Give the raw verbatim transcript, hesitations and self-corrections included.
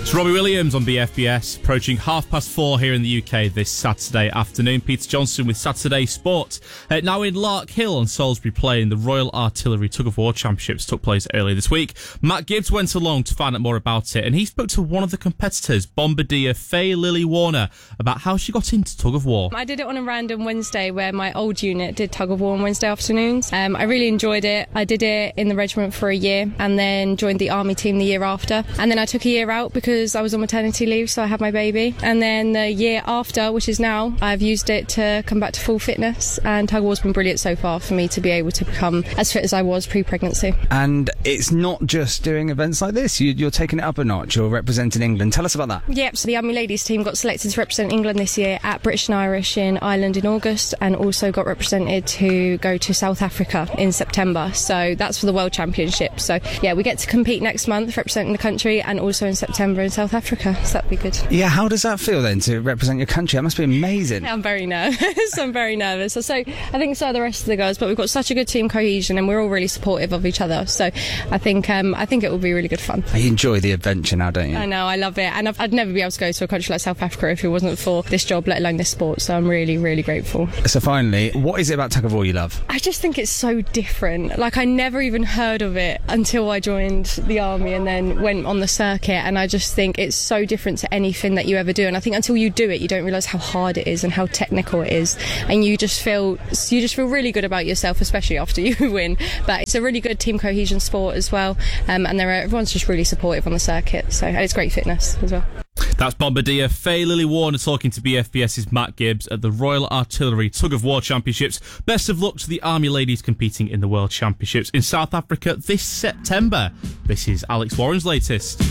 It's Robbie Williams on B F B S, approaching half past four here in the U K this Saturday afternoon. Peter Johnson with Saturday Sport. Uh, now in Lark Hill on Salisbury Plain, the Royal Artillery Tug of War Championships took place earlier this week. Matt Gibbs went along to find out more about it, and he spoke to one of the competitors, Bombardier Faye Lily Warner, about how she got into tug of war. I did it on a random Wednesday where my old unit did tug of war on Wednesday afternoons. Um, I really enjoyed it. I did it in the regiment for a year and then joined the army team the year after. And then I took a year out because I was on maternity leave, so I had my baby. And then the year after, which is now, I've used it to come back to full fitness, and tug of war's been brilliant so far for me to be able to become as fit as I was pre-pregnancy. And it's not just doing events like this, you, you're taking it up a notch, you're representing England. Tell us about that. Yep, so the Army Ladies team got selected to represent England this year at British and Irish in Ireland in August, and also got represented to go to South Africa in September. So that's for the World Championship. So yeah, we get to compete next month representing the country, and also in September in South Africa. So that'd be good. Yeah, how does that feel then to represent your country? That must be amazing. I'm very nervous. I'm very nervous. So I think so are the rest of the girls, but we've got such a good team cohesion and we're all really supportive of each other. So I think um, I think it will be really good fun. You enjoy the adventure now, don't you? I know, I love it. And I've, I'd never be able to go to a country like South Africa if it wasn't for this job, let alone this sport. So I'm really, really grateful. So finally, what is it about tug of war you love? I just think it's so different. Like, I never even heard of it until I joined the army and then went on the circuit, and I just think it's so different to anything that you ever do. And I think until you do it, you don't realise how hard it is and how technical it is, and you just feel you just feel really good about yourself, especially after you win. But it's a really good team cohesion sport as well, um, and there are, everyone's just really supportive on the circuit, so and it's great fitness as well. That's Bombardier Faye Lily Warner talking to BFBS's Matt Gibbs at the Royal Artillery Tug of War Championships. Best of luck to the Army ladies competing in the World Championships in South Africa this September. This is Alex Warren's latest.